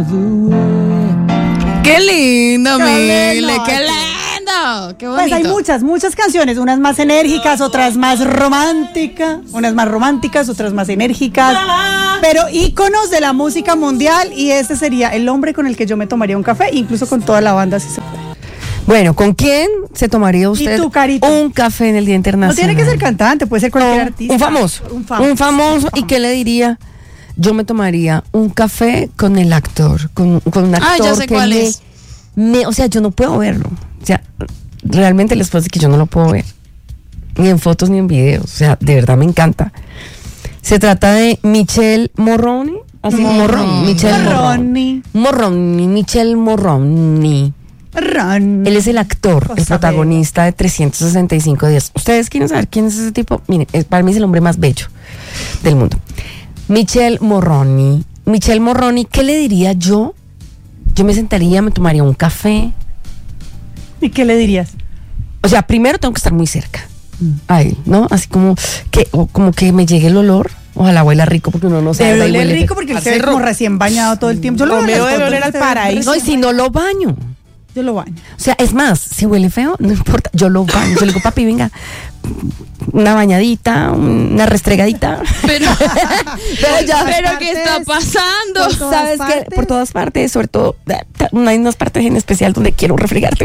Qué lindo, Mile, lindo. qué lindo, qué bonito. Pues hay muchas canciones, unas más enérgicas, otras más románticas, otras más enérgicas, pero íconos de la música mundial, y ese sería el hombre con el que yo me tomaría un café, incluso con toda la banda si se puede. Bueno, ¿con quién se tomaría usted tú, Carita? un café en el Día No Internacional? tiene que ser cantante, puede ser cualquier No, artista. Un famoso. ¿Y qué le diría? Yo me tomaría un café con el actor, con un actor ya sé que cuál es. o sea, yo no puedo verlo. O sea, realmente les puedo decir que yo no lo puedo ver. Ni en fotos ni en videos. O sea, de verdad me encanta. Se trata de Michel Morrone. Así, Michel Morrone. Michel Morrone. Él es el actor, el protagonista de 365 días. ¿Ustedes quieren saber quién es ese tipo? Miren, para mí es el hombre más bello del mundo. Michel Morrone, ¿qué le diría yo? Yo me sentaría, me tomaría un café. ¿Y qué le dirías? O sea, primero tengo que estar muy cerca a él, ¿no? Así como que me llegue el olor. Ojalá huela rico, porque uno no sabe. Debe oler rico porque él se ve como recién bañado todo el tiempo. Yo lo Romeo veo debe oler al paraíso. No, y si no lo baño. Yo lo baño. O sea, es más, si huele feo, no importa, yo lo baño. Yo le digo, papi, venga, una bañadita, una restregadita. Pero partes, ¿qué está pasando? por todas ¿Sabes qué? partes. Por todas partes, sobre todo, hay unas partes en especial donde quiero refregarte.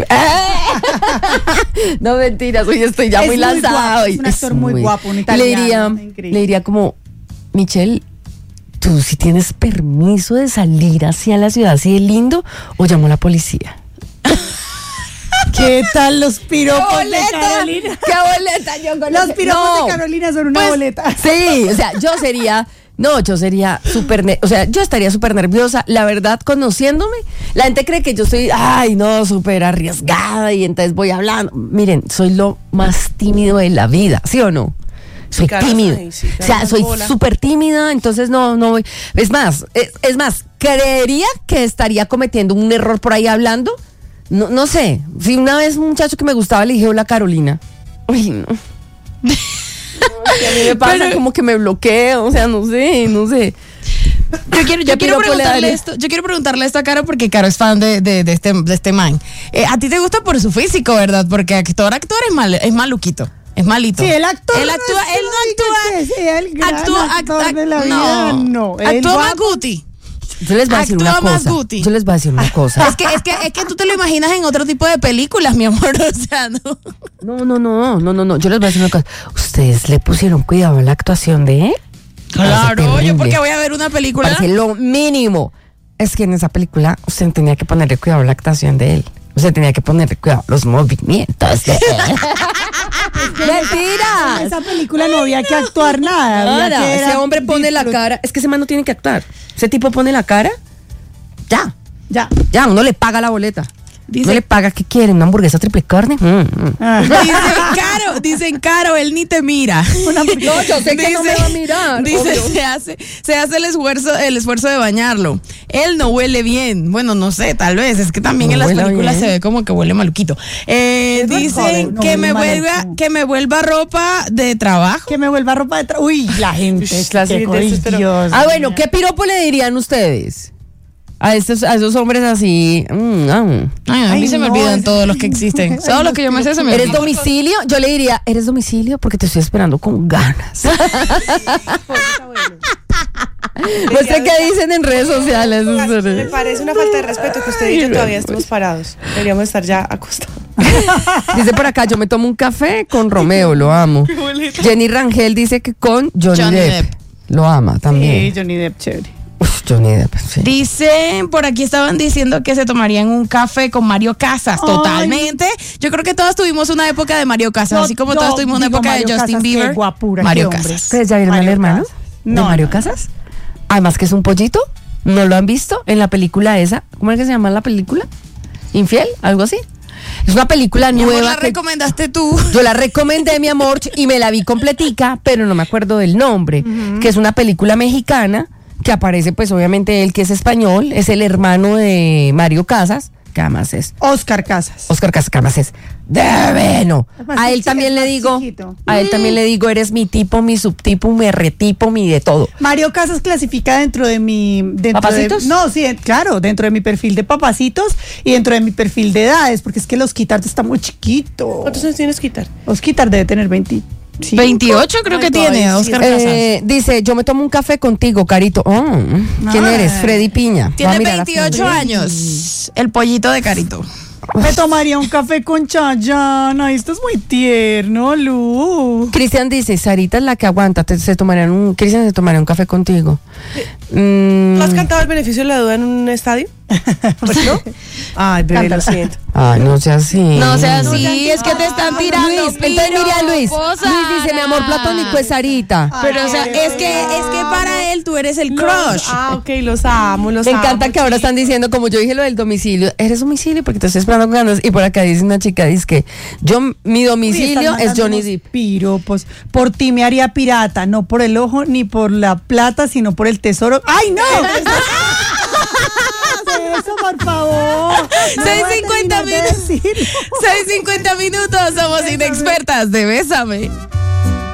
No, mentiras, hoy estoy ya Es muy muy lanzada. guapo, es un actor muy guapo, un italiano, increíble. Le diría como, Michelle, ¿tú si tienes permiso de salir hacia la ciudad así de lindo o llamo a la policía? ¿Qué tal los piropos de Carolina? ¡Qué boleta! Yo conozco. Los piropos de Carolina son una boleta. Sí, o sea, yo sería súper, o sea, yo estaría súper nerviosa, la verdad, conociéndome. La gente cree que yo soy, súper arriesgada y entonces voy hablando. Miren, soy lo más tímido de la vida, ¿sí o no? Soy tímida. O sea, soy súper tímida, entonces no voy. Es más, creería que estaría cometiendo un error por ahí hablando. No sé, si una vez un muchacho que me gustaba le dije hola Carolina. Uy, no. A mí me pasa como que me bloqueo, o sea, no sé. Yo quiero preguntarle esto a Caro, porque Caro es fan de este man. A ti te gusta por su físico, ¿verdad? Porque actor es maluquito. Es malito. Sí, el actor. Él no Sí, el gran actúa. actor de la vida, no. El Actúa más guapo. Guti. Yo les voy a decir una Actúa más cosa. Guti. Yo les voy a decir una cosa. Es que tú te lo imaginas en otro tipo de películas, mi amor. O sea, no. No. Yo les voy a decir una cosa. ¿Ustedes le pusieron cuidado a la actuación de él? Claro, yo porque voy a ver una película. Parece lo mínimo. Es que en esa película usted tenía que ponerle cuidado a la actuación de él. Usted tenía que ponerle cuidado a los movimientos de él. ¡Mentira! En esa película no había que actuar nada. Nada, ese hombre pone la cara. Es que ese man no tiene que actuar. Ese tipo pone la cara. Ya, uno le paga la boleta. No le paga, ¿qué quiere? ¿Una hamburguesa triple carne? Dicen Caro, él ni te mira. No, yo sé que no me va a mirar. Dice, se hace el esfuerzo de bañarlo. Él no huele bien. Bueno, no sé, tal vez. Es que también en las películas se ve como que huele maluquito. Dicen que me vuelva ropa de trabajo. Que me vuelva ropa de trabajo. Uy, la gente. Dios. Bueno, ¿qué piropo le dirían ustedes a esos hombres así? A mí se me olvidan todos los que existen. Todos los que yo me sé se me ¿Eres olvidan. domicilio? Yo le diría, ¿eres domicilio? Porque te estoy esperando con ganas. No sé qué dicen en redes sociales. Me parece una falta de respeto que usted y yo todavía estemos parados. Deberíamos estar ya acostados. Dice por acá, yo me tomo un café con Romeo, lo amo. Jenny Rangel dice que con Johnny Depp. Lo ama también. Sí, Johnny Depp, chévere. Johnny Depp, sí. Dicen, por aquí estaban diciendo que se tomarían un café con Mario Casas. Ay. Totalmente. Yo creo que todos tuvimos una época de Mario Casas, así como todos tuvimos una época Mario de Justin Casas, Bieber. qué guapura, Mario qué hombre. Casas. ¿Ustedes ya vieron al hermano de Mario Casas? Además que es un pollito. ¿No lo han visto? En la película esa. ¿Cómo es que se llama la película? ¿Infiel? ¿Algo así? Es una película Mi amor, nueva. la recomendaste tú. Yo la recomendé, mi amor, y me la vi completica, pero no me acuerdo del nombre. Que es una película mexicana que aparece, pues obviamente él, que es español, es el hermano de Mario Casas, Camases. Oscar Casas. Oscar Camases. Divino. Además, A él es también le más digo, chiquito. a él también le digo, eres mi tipo, mi subtipo, mi retipo, mi de todo. Mario Casas clasifica dentro de mi... ¿Papacitos? No, sí, claro, dentro de mi perfil de papacitos y dentro de mi perfil de edades, porque es que los Quitar está muy chiquito. ¿Cuántos años tienes que quitar? Los Quitar debe tener 20. 28 creo que tiene Oscar Casas. Dice, yo me tomo un café contigo, Carito. ¿Quién Ay. eres? Freddy Piña. Va a Tiene mirar a 28 Freddy. años. El pollito de Carito. Me tomaría un café con Chayanne. Esto es muy tierno, Lu. Cristian dice, Sarita es la que aguanta, Cristian se tomaría un café contigo. ¿Tú has cantado el beneficio de la duda en un estadio? ¿No? Ay, bebé, lo siento. Ay, no sea así. No sea así, es que te están tirando. Luis, entonces mire a Luis. piroposa. Luis dice, mi amor platónico es Sarita. Pero, o sea, es que para él tú eres el crush. Ok, los amo, los Me amo. encanta que ahora están diciendo, como yo dije lo del domicilio, eres domicilio porque te estoy esperando con ganas. Y por acá dice una chica, dice que mi domicilio es Johnny Depp. Piropos. Por ti me haría pirata, no por el ojo ni por la plata, sino por el tesoro. ¡Ay, no! Eso, por favor. 6:50 minutos. 6:50 minutos. Somos inexpertas de Bésame.